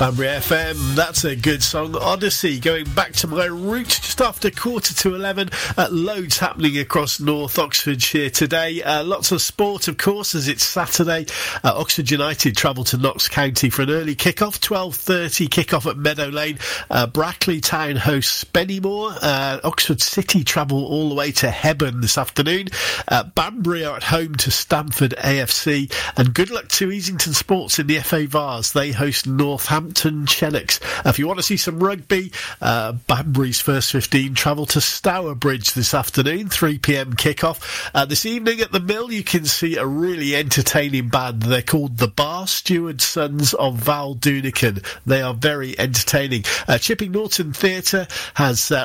Banbury FM, that's a good song. Odyssey, going back to my roots just after 11:15. Loads happening across North Oxfordshire today. Lots of sport, of course, as it's Saturday. Oxford United travel to Notts County for an early kick-off. 12:30 kick-off at Meadow Lane. Brackley Town hosts Spennymoor. Oxford City travel all the way to Hebburn this afternoon. Banbury are at home to Stamford AFC. And good luck to Easington Sports in the FA Vars. They host Northampton Chenocks. If you want to see some rugby, Banbury's first 15 travel to Stourbridge this afternoon, 3 p.m. kick-off. This evening at the Mill, you can see a really entertaining band. They're called the Bar Steward Sons of Val Dunican. They are very entertaining. Chipping Norton Theatre has